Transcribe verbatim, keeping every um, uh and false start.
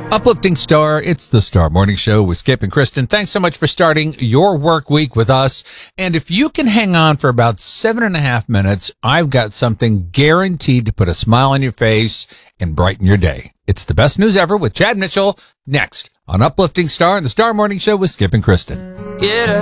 Uplifting Star, it's the Star Morning Show with Skip and Kristen. Thanks so much for starting your work week with us. And if you can hang on for about seven and a half minutes, I've got something guaranteed to put a smile on your face and brighten your day. It's the best news ever with Chad Mitchell next on Uplifting Star and the Star Morning Show with Skip and Kristen. Yeah.